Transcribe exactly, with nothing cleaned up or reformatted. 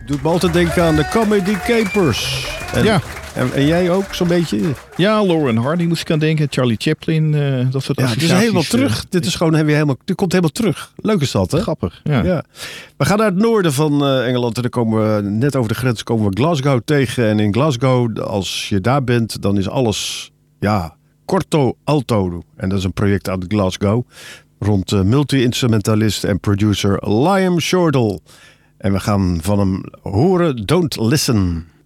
Doet me altijd denken aan de Comedy Capers. En, Ja. En, en jij ook zo'n beetje? Ja, Lauren Hardy moest ik aan denken. Charlie Chaplin, uh, dat soort ja, het is helemaal terug. Dit is gewoon helemaal, dit komt helemaal terug. Leuk is dat, hè? Grappig, ja. ja. We gaan naar het noorden van uh, Engeland. En dan komen we net over de grens komen we Glasgow tegen. En in Glasgow, als je daar bent, dan is alles, ja, corto alto. En dat is een project uit Glasgow. Rond uh, multi-instrumentalist en producer Liam Shortall. En we gaan van hem horen Don't Listen.